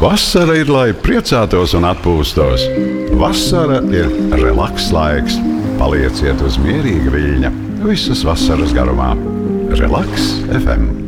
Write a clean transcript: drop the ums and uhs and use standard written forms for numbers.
Vasara ir, lai priecātos un atpūstos. Vasara ir relaks laiks. Palieciet uz mierīga viļņa visus vasaras garumā. Relaks FM.